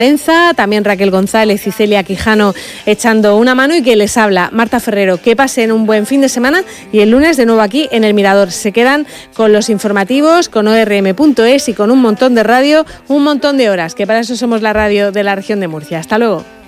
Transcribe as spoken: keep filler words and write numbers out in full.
también Raquel González y Celia Quijano echando una mano, y que les habla Marta Ferrero. Que pasen un buen fin de semana y el lunes de nuevo aquí en El Mirador. Se quedan con los informativos, con o r m punto es y con un montón de radio, un montón de horas, que para eso somos la radio de la región de Murcia. Hasta luego.